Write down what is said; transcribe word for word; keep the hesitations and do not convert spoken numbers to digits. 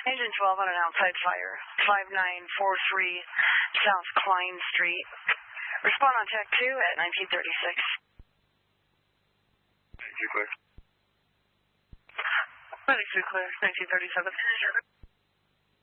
Engine twelve on an outside fire, five nine four three South Klein Street. Respond on Tech two at nineteen thirty-six. ninety-two clear. ninety-two clear, nineteen thirty-seven.